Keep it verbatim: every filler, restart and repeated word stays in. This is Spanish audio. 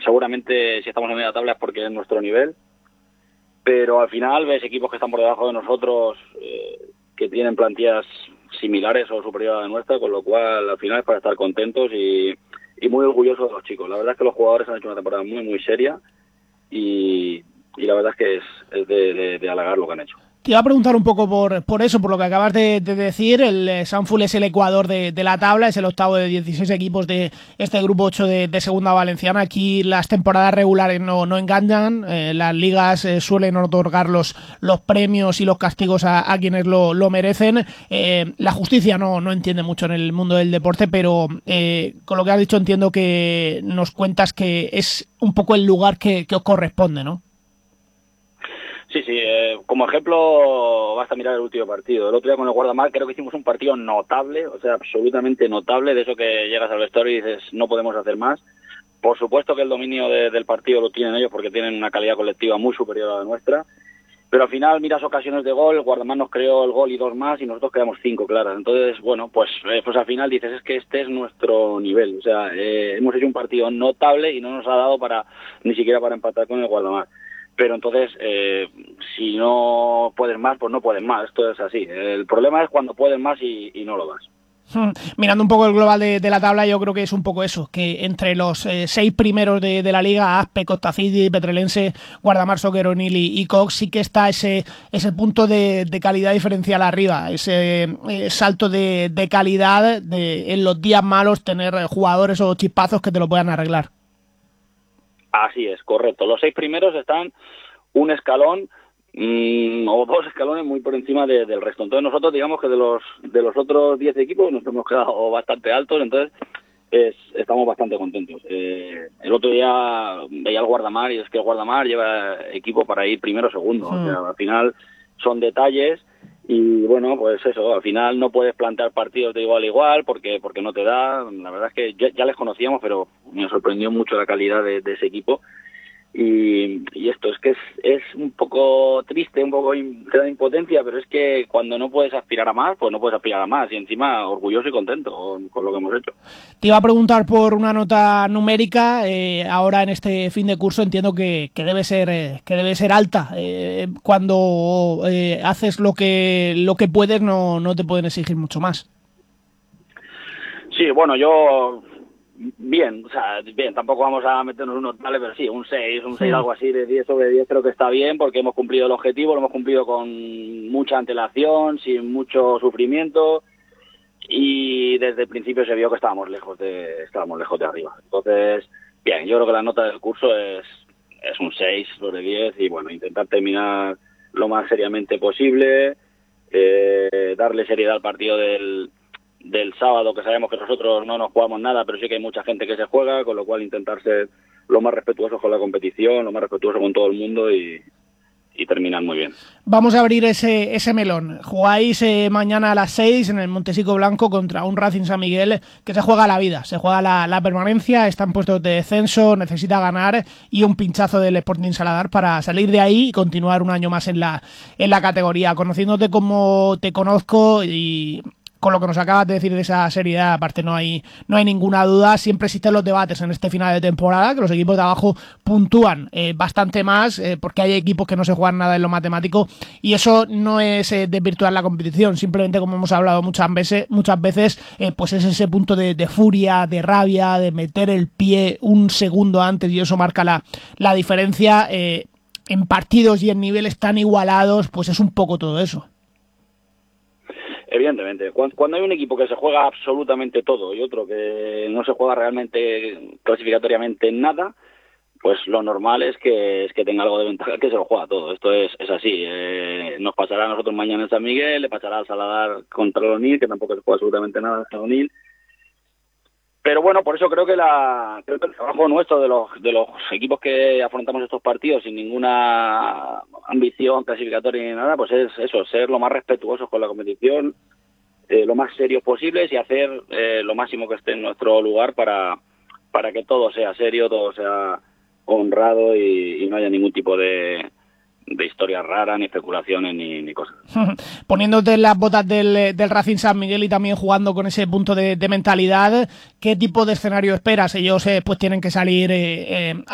seguramente si estamos en media tabla es porque es nuestro nivel, pero al final ves equipos que están por debajo de nosotros, eh, que tienen plantillas similares o superiores a la nuestra, con lo cual al final es para estar contentos y, y muy orgullosos de los chicos. La verdad es que los jugadores han hecho una temporada muy muy seria y, y la verdad es que es, es de, de, de halagar lo que han hecho. Te iba a preguntar un poco por, por eso, por lo que acabas de, de decir. El eh, Sanful es el Ecuador de, de la tabla, es el octavo de dieciséis equipos de este grupo ocho de, de Segunda Valenciana. Aquí las temporadas regulares no, no engañan, eh, las ligas eh, suelen otorgar los, los premios y los castigos a, a quienes lo, lo merecen. Eh, la justicia no, no entiende mucho en el mundo del deporte, pero eh, con lo que has dicho entiendo que nos cuentas que es un poco el lugar que, que os corresponde, ¿no? Sí, sí, eh, como ejemplo basta mirar el último partido. El otro día con el Guardamar creo que hicimos un partido notable, o sea, absolutamente notable, de eso que llegas al vestuario y dices no podemos hacer más. Por supuesto que el dominio de, del partido lo tienen ellos porque tienen una calidad colectiva muy superior a la nuestra, pero al final miras ocasiones de gol, el Guardamar nos creó el gol y dos más y nosotros quedamos cinco claras. Entonces, bueno, pues, eh, pues al final dices es que este es nuestro nivel, o sea, eh, hemos hecho un partido notable y no nos ha dado para ni siquiera para empatar con el Guardamar. Pero entonces, eh, si no puedes más, pues no puedes más. Esto es así. El problema es cuando puedes más y, y no lo das. Hmm. Mirando un poco el global de, de la tabla, yo creo que es un poco eso, que entre los eh, seis primeros de, de la liga, Aspe, Costacidi, Petrelense, Guardamar, Soccer, O'Neill y, y Cox, sí que está ese ese punto de, de calidad diferencial arriba, ese eh, salto de, de calidad de, en los días malos, tener jugadores o chispazos que te lo puedan arreglar. Así es, correcto. Los seis primeros están un escalón mmm, o dos escalones muy por encima de, del resto. Entonces nosotros digamos que de los de los otros diez equipos nos hemos quedado bastante altos, entonces es, estamos bastante contentos. Eh, el otro día veía al Guardamar y es que el Guardamar lleva equipo para ir primero o segundo. Hmm. O sea, al final son detalles. Y bueno, pues eso, al final no puedes plantear partidos de igual a igual porque porque no te da. La verdad es que ya, ya les conocíamos, pero me sorprendió mucho la calidad de, de ese equipo. Y, y esto es que es, es un poco triste, un poco in, de impotencia, pero es que cuando no puedes aspirar a más, pues no puedes aspirar a más. Y encima orgulloso y contento con, con lo que hemos hecho. Te iba a preguntar por una nota numérica. Eh, ahora en este fin de curso entiendo que, que debe ser eh, que debe ser alta. Eh, cuando eh, haces lo que lo que puedes, no, no te pueden exigir mucho más. Sí, bueno, yo... Bien, o sea, bien, tampoco vamos a meternos unos tales, pero sí, un seis, un seis, sí. Algo así de diez sobre diez creo que está bien porque hemos cumplido el objetivo, lo hemos cumplido con mucha antelación, sin mucho sufrimiento y desde el principio se vio que estábamos lejos de estábamos lejos de arriba. Entonces, bien, yo creo que la nota del curso es, es un seis sobre diez y bueno, intentar terminar lo más seriamente posible, eh, darle seriedad al partido del... del sábado, que sabemos que nosotros no nos jugamos nada, pero sí que hay mucha gente que se juega, con lo cual intentar ser lo más respetuosos con la competición, lo más respetuoso con todo el mundo y, y terminar muy bien. Vamos a abrir ese ese melón. Jugáis eh, mañana a las seis en el Montesico Blanco contra un Racing San Miguel que se juega la vida, se juega la, la permanencia, está en puestos de descenso, necesita ganar y un pinchazo del Sporting Saladar para salir de ahí y continuar un año más en la, en la categoría. Conociéndote como te conozco y... con lo que nos acabas de decir de esa seriedad, aparte no hay no hay ninguna duda, siempre existen los debates en este final de temporada, que los equipos de abajo puntúan eh, bastante más, eh, porque hay equipos que no se juegan nada en lo matemático, y eso no es eh, desvirtuar la competición, simplemente como hemos hablado muchas veces, muchas veces eh, pues es ese punto de, de furia, de rabia, de meter el pie un segundo antes, y eso marca la, la diferencia. Eh, en partidos y en niveles tan igualados, pues es un poco todo eso. Evidentemente, cuando hay un equipo que se juega absolutamente todo y otro que no se juega realmente clasificatoriamente nada, pues lo normal es que es que tenga algo de ventaja, que se lo juega todo. Esto es, es así. Eh, nos pasará a nosotros mañana en San Miguel, le pasará al Saladar contra el O'Neill, que tampoco se juega absolutamente nada en O'Neill. Pero bueno, por eso creo que la creo que el trabajo nuestro de los de los equipos que afrontamos estos partidos sin ninguna ambición clasificatoria ni nada, pues es eso, ser lo más respetuosos con la competición, eh, lo más serios posibles y hacer eh, lo máximo que esté en nuestro lugar para para que todo sea serio, todo sea honrado y, y no haya ningún tipo de de historias raras, ni especulaciones, ni, ni cosas. Poniéndote en las botas del, del Racing San Miguel y también jugando con ese punto de, de mentalidad, ¿qué tipo de escenario esperas? Ellos eh, pues tienen que salir eh, eh,